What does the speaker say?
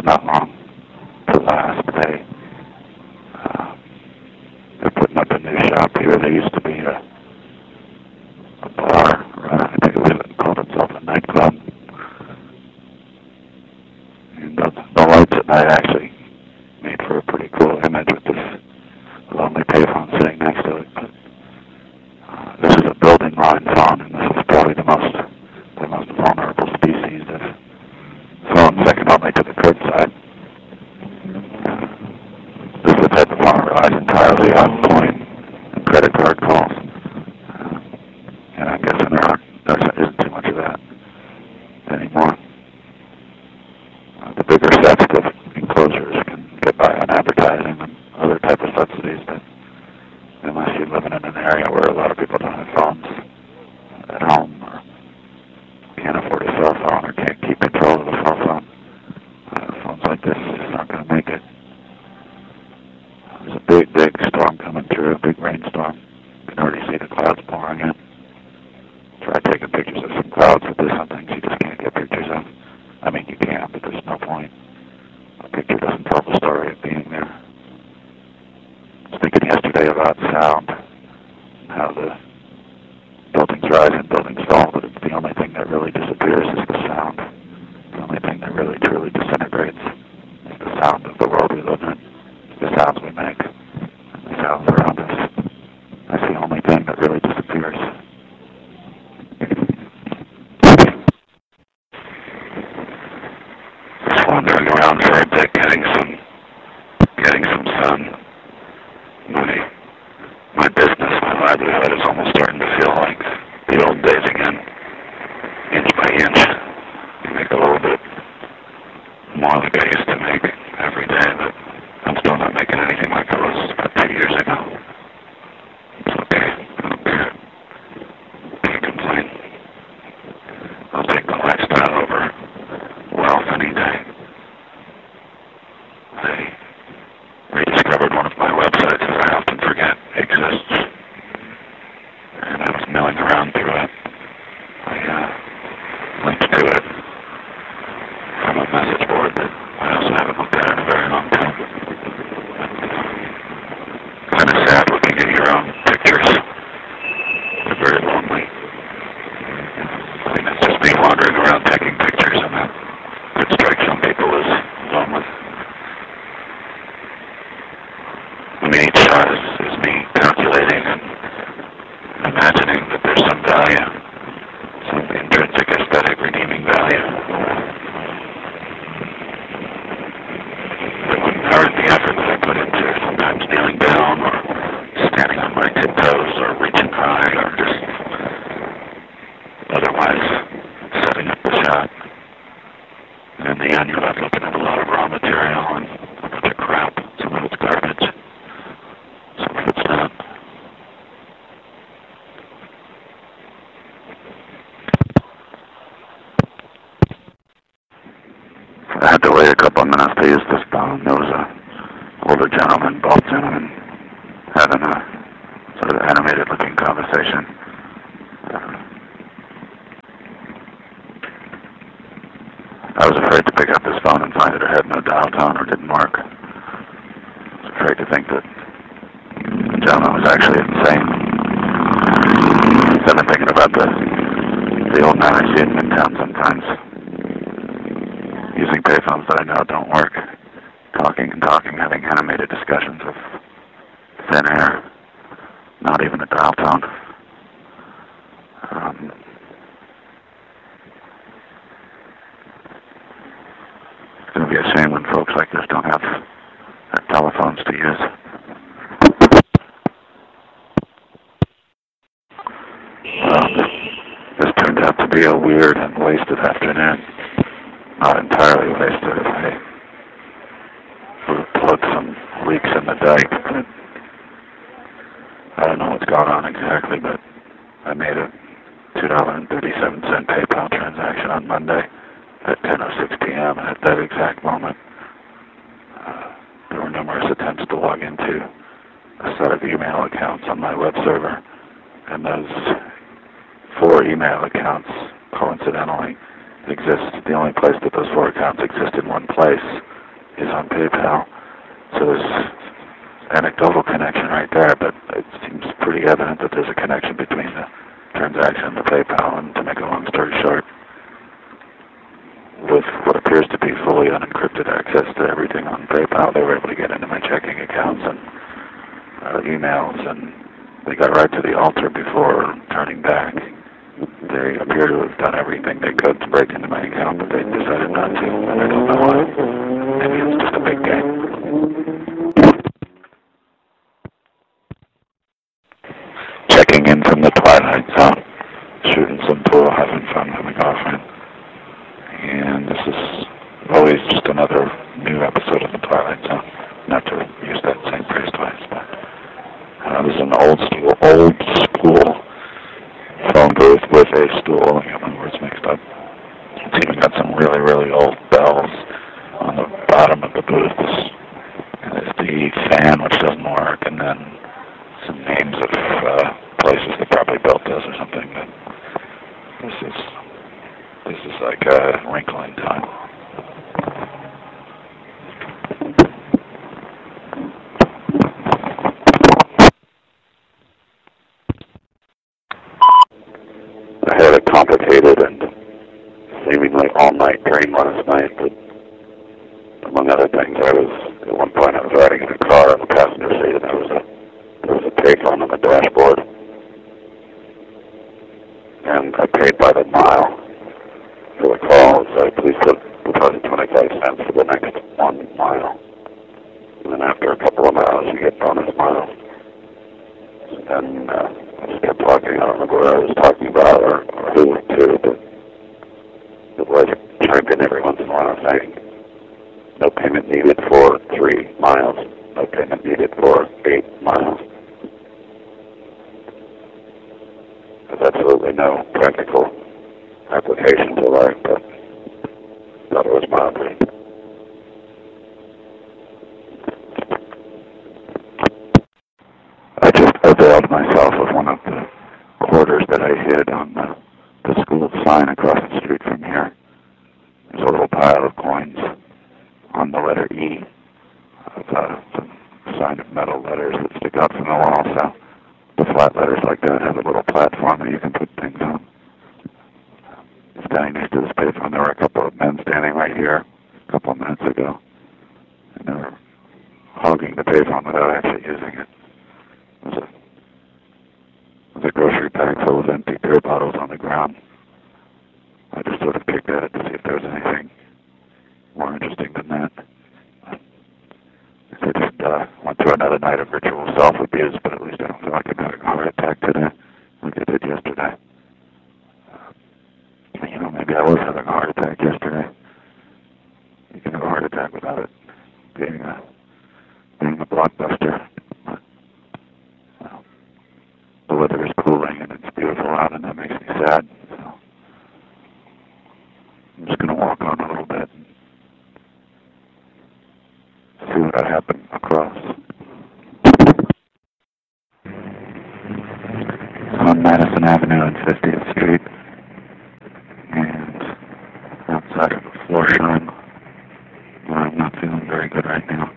not long to last. They're putting up a new shop here. There used to be a bar, I think it called itself a nightclub. And the lights at night actually made for a pretty cool image with this lonely payphone sitting next to it. But this is a building line phone, and this is probably the most vulnerable species of phone, second only to the curbside. This is the type of phone that relies entirely on coin and credit card calls. And I'm guessing there isn't too much of that anymore. The bigger sets of enclosures can get by on advertising and other type of subsidies, but unless you're living in an area where a lot of people don't have phones at home or can't afford a cell phone or can't keep control of a cell phone, phones like this are just not going to make it. There's a big storm coming through, a big rainstorm. You can already see the clouds pouring in. Try taking pictures of some clouds with this. Some things you just can't get pictures of. I mean, you can, but there's no point. A picture doesn't tell the story of being there. I was thinking yesterday about sound, how the buildings rise and buildings fall, but it's the only thing that really disappears is the sound. The only thing that really truly disintegrates is the sound of the world we live in. It's the sounds we make, and the sounds around us. That's the only thing that really disappears. Just wandering around for a bit, getting some sun. My business, my livelihood is almost starting to feel like the old days again. Inch by inch, I make a little bit more like I used to make every day, but I'm still not making anything like I was about 2 years ago. It's okay. I don't care. Can't complain. I'll take the lifestyle over wealth any day. I rediscovered one of my websites that I often forget exists, and I was milling around through it. I linked to it from a message board that I also haven't looked at in a very long time. Kind of sad looking at your own pictures. They're very lonely. I think it's just me wandering around taking pictures, and that could strike some people as lonely. I mean, each shot is me calculating and imagining that there's some value, some intrinsic aesthetic redeeming value. That wouldn't hurt the effort that I put into sometimes kneeling down or standing on my tiptoes or reaching high or just otherwise setting up the shot. And in the end, you're left looking at a lot of raw material and a bunch of crap. Some of it's garbage. Some of it's not. I had to wait a couple of minutes to use this phone. There was an older gentleman, bald gentleman, having a sort of animated-looking conversation. I was afraid to pick up his phone and find that it had no dial tone or didn't work. I was afraid to think that the gentleman was actually insane. I've been thinking about the old man I see in Midtown sometimes, using payphones that I know don't work, talking and talking, having animated discussions with thin air, not even a dial tone. It's going to be a shame when folks like this don't have telephones to use. Well, this turned out to be a weird and wasted afternoon. Not entirely wasted. I plugged some leaks in the dike. I don't know what's going on exactly, but I made a $2.37 PayPal transaction on Monday at 10:06 p.m. and at that exact moment, there were numerous attempts to log into a set of email accounts on my web server, and those 4 email accounts coincidentally exist. The only place that those 4 accounts exist in one place on PayPal. So there's anecdotal connection right there, but it seems pretty evident that there's a connection between the transaction and the PayPal. And to make a long story short, with what appears to be fully unencrypted access to everything on PayPal, they were able to get into my checking accounts and emails, and they got right to the altar before turning back. They appear to have done everything they could to break into my account, but they decided not to, and I don't know why. Maybe it's just a big game. Checking in from the Twilight Zone, shooting some pool, having fun with my girlfriend. And this is always just another new episode of the Twilight Zone. Not to use that same phrase twice, but this is an old school phone booth with a stool. I got my words mixed up. It's even got some really, really old bells on the bottom of the booth. And there's the fan, which doesn't work, and then some names of places they probably built this or something. But this is like a wrinkle in time. I had a complicated and seemingly all-night dream last night, but among other things, at one point I was riding in a car in the passenger seat, and there was a payphone on the dashboard, and I paid by the mile for the call. So please deposit 25 cents for the next 1 mile, and then after a couple of miles, you get bonus miles. And I just kept talking. I don't remember what I was talking about or who to, but it was chimed in every once in a while saying, no payment needed for 3 miles, no payment needed for 8 miles. There's absolutely no practical application to life, but thought it was mildly. I just availed myself of one of the quarters that I hid on the school sign across the street from here. There's a little pile of coins on the letter E of some sign of metal letters that stick out from the wall. So the flat letters like that have a little platform that you can put things on. Standing next to this payphone, there were a couple of men standing right here a couple of minutes ago, and they were hogging the payphone without actually using it. There's a grocery bag full of empty beer bottles on the ground. I just sort of picked at it to see if there was anything more interesting than that. I just went through another night of ritual self-abuse, but at least I don't feel like I'm having a heart attack today, like I did yesterday. Maybe I was having a heart attack yesterday. You can have a heart attack without it being a blockbuster. But, well, the weather is cooling and it's beautiful out, and that makes me sad. So I'm just going to walk on a little bit and see what I happen across. On Madison Avenue and 50th Street, and outside of the Florsheim. I'm not feeling very good right now.